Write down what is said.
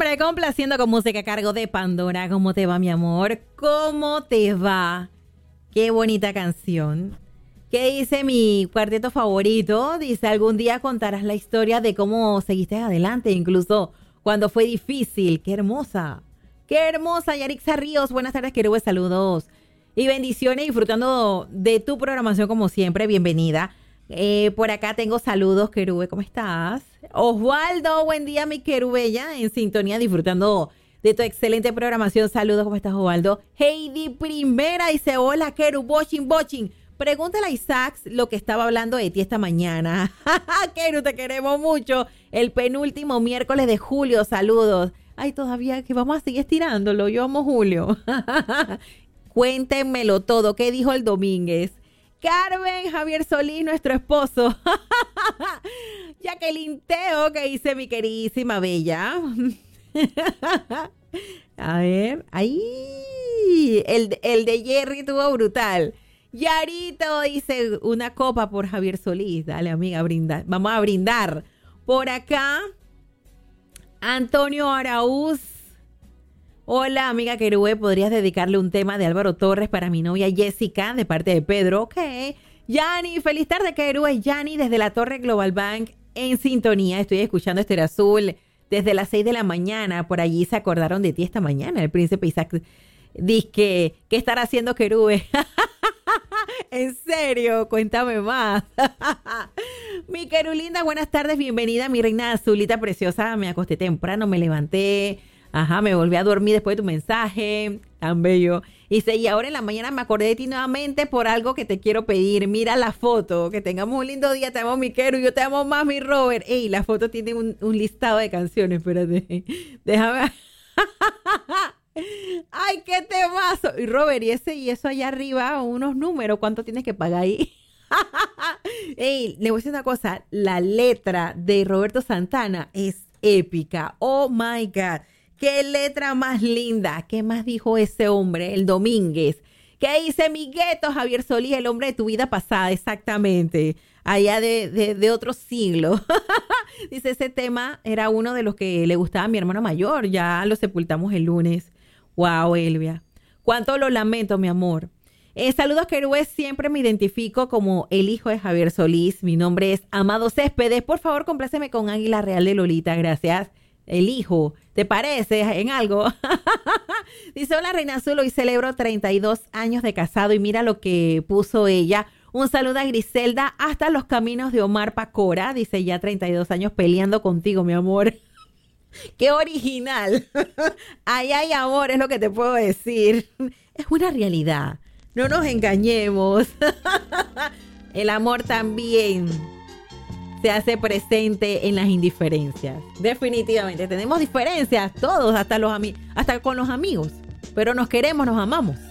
hombre, complaciendo con música a cargo de Pandora. ¿Cómo te va, mi amor? ¿Cómo te va? Qué bonita canción. ¿Qué dice mi cuarteto favorito? Dice, algún día contarás la historia de cómo seguiste adelante, incluso cuando fue difícil. ¡Qué hermosa! ¡Qué hermosa! Yarixa Ríos, buenas tardes, querido, saludos y bendiciones, disfrutando de tu programación como siempre. Bienvenida. Por acá tengo saludos, Querube, ¿cómo estás? Osvaldo, buen día, mi Querube, ya en sintonía, disfrutando de tu excelente programación. Saludos, ¿cómo estás, Osvaldo? Heidi Primera dice, hola, Querube, bochin. Pregúntale a Isaac lo que estaba hablando de ti esta mañana. Querube, te queremos mucho. El penúltimo miércoles de julio, saludos. Ay, todavía que vamos a seguir estirándolo, yo amo Julio. Cuéntenmelo todo, ¿qué dijo el Domínguez? Carmen Javier Solís, nuestro esposo. Jacqueline Teo, que dice mi queridísima Bella. A ver, ahí. El de Jerry estuvo brutal. Yarito dice, una copa por Javier Solís. Dale, amiga, brinda. Vamos a brindar. Por acá, Antonio Araúz. Hola, amiga Querube, ¿podrías dedicarle un tema de Álvaro Torres para mi novia Jessica de parte de Pedro? Ok. Yani, feliz tarde, Querube. Yani desde la Torre Global Bank en sintonía. Estoy escuchando Estéreo Azul desde las 6 de la mañana. Por allí se acordaron de ti esta mañana. El príncipe Isaac dice que, ¿qué estará haciendo Querube? ¿En serio? Cuéntame más. Mi Querulinda, buenas tardes, bienvenida, mi reina azulita preciosa. Me acosté temprano, me levanté. Ajá, me volví a dormir después de tu mensaje, tan bello. Y ahora en la mañana me acordé de ti nuevamente por algo que te quiero pedir. Mira la foto, que tengamos un lindo día. Te amo, mi Quero, yo te amo más, mi Robert. Ey, la foto tiene un listado de canciones, espérate. Déjame. Ay, qué temazo. Y Robert, y eso allá arriba, unos números, ¿cuánto tienes que pagar ahí? Ey, le voy a decir una cosa, la letra de Roberto Santana es épica. Oh my God. ¡Qué letra más linda! ¿Qué más dijo ese hombre, el Domínguez? ¿Qué dice mi gueto, Javier Solís, el hombre de tu vida pasada? Exactamente. Allá de otro siglo. Dice, ese tema era uno de los que le gustaba a mi hermano mayor. Ya lo sepultamos el lunes. ¡Wow, Elvia! Cuánto lo lamento, mi amor. Saludos, Querube. Siempre me identifico como el hijo de Javier Solís. Mi nombre es Amado Céspedes. Por favor, compláceme con Águila Real de Lolita. Gracias. El hijo, ¿te parece en algo? Dice, hola, Reina Azul, hoy celebro 32 años de casado y mira lo que puso ella. Un saludo a Griselda hasta los caminos de Omar Pacora. Dice, ya 32 años peleando contigo, mi amor. ¡Qué original! Ay, amor, es lo que te puedo decir. Es una realidad. No nos engañemos. El amor también se hace presente en las indiferencias. Definitivamente. Tenemos diferencias todos, hasta con los amigos. Pero nos queremos, nos amamos.